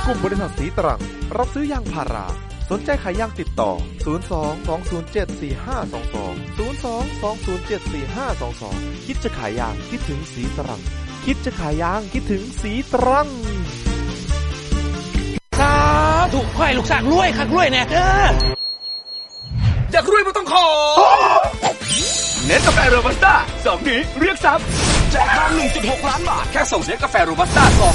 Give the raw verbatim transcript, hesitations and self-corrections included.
กลุ่มบริษัทสีตรังรับซื้อยางพาราสนใจขายยางติดต่อศูนย์ สอง สอง ศูนย์ เจ็ด สี่ ห้า สอง สอง ศูนย์ สอง สอง ศูนย์ เจ็ด สี่ ห้า สอง สองคิดจะขายยางคิดถึงสีตรังคิดจะขายยางคิดถึงสีตรังสาธุขอให้ลูกสร้างรวยคักรวยแน่เด้ออยากรวยไม่ต้องขอเนสกาแฟโรบัสต้าสองนี้เรียกทรัพย์แจกทอง หนึ่งจุดหก ล้านบาทแค่ส่งเนสกาแฟโรบัสต้าสอง